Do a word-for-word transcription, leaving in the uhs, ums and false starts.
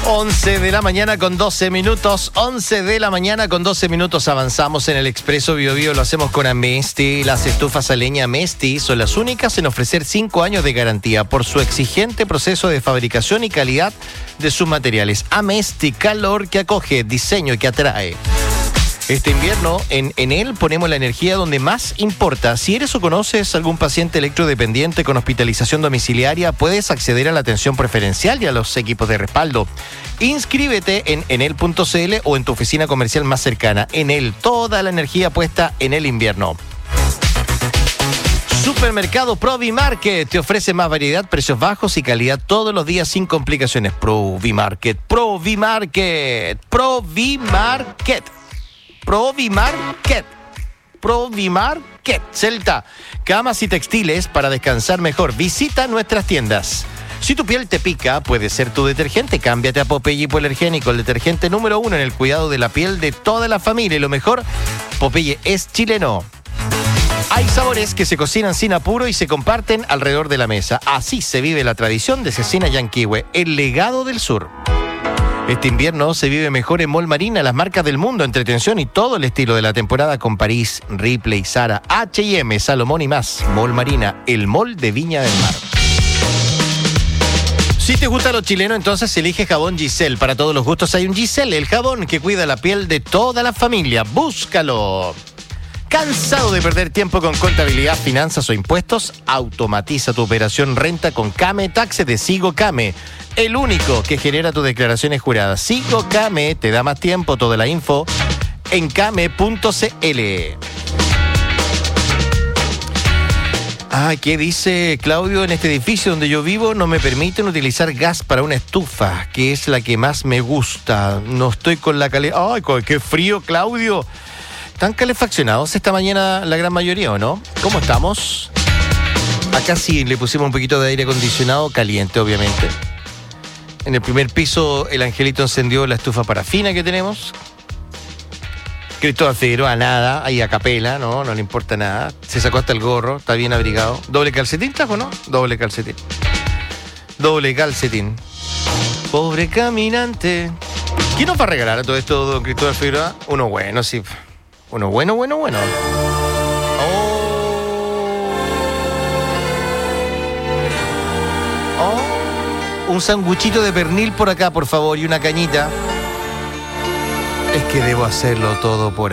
once de la mañana con doce minutos, once de la mañana con doce minutos, avanzamos en el Expreso Bio Bio, lo hacemos con Amesti. Las estufas a leña Amesti son las únicas en ofrecer cinco años de garantía por su exigente proceso de fabricación y calidad de sus materiales. Amesti, calor que acoge, diseño que atrae. Este invierno, en Enel ponemos la energía donde más importa. Si eres o conoces algún paciente electrodependiente con hospitalización domiciliaria, puedes acceder a la atención preferencial y a los equipos de respaldo. Inscríbete en enel punto c l o en tu oficina comercial más cercana. Enel, toda la energía puesta en el invierno. Supermercado Provimarket te ofrece más variedad, precios bajos y calidad todos los días sin complicaciones. Provimarket, Provimarket, Provimarket. Provimarket. Provimarket. Celta. Camas y textiles para descansar mejor. Visita nuestras tiendas. Si tu piel te pica, puede ser tu detergente. Cámbiate a Popeye Hipoalergénico, el detergente número uno en el cuidado de la piel de toda la familia. Y lo mejor, Popeye es chileno. Hay sabores que se cocinan sin apuro y se comparten alrededor de la mesa. Así se vive la tradición de Cecina Yanquihue, el legado del sur. Este invierno se vive mejor en Mall Marina, las marcas del mundo, entretención y todo el estilo de la temporada con París, Ripley, Zara, H y M, Salomón y más. Mall Marina, el mall de Viña del Mar. Si te gusta lo chileno, entonces elige jabón Giselle. Para todos los gustos hay un Giselle, el jabón que cuida la piel de toda la familia. Búscalo. ¿Cansado de perder tiempo con contabilidad, finanzas o impuestos? Automatiza tu operación renta con Came Taxes de Sigo Came, el único que genera tus declaraciones juradas. Sigo Came te da más tiempo, toda la info en came punto c l. Ah, ¿qué dice Claudio? En este edificio donde yo vivo no me permiten utilizar gas para una estufa, que es la que más me gusta. No estoy con la calidad. ¡Ay, qué frío, Claudio! ¿Están calefaccionados esta mañana la gran mayoría o no? ¿Cómo estamos? Acá sí le pusimos un poquito de aire acondicionado, caliente obviamente. En el primer piso el Angelito encendió la estufa parafina que tenemos. Cristóbal Figueroa nada, ahí a capela, no, no le importa nada. Se sacó hasta el gorro, está bien abrigado. ¿Doble calcetín trajo, no? Doble calcetín. Doble calcetín. Pobre caminante. ¿Quién nos va a regalar a todo esto, don Cristóbal Figueroa? Uno bueno, sí. Uno bueno, bueno, bueno. Oh. Oh. Un sanguchito de pernil por acá, por favor, y una cañita. Es que debo hacerlo todo por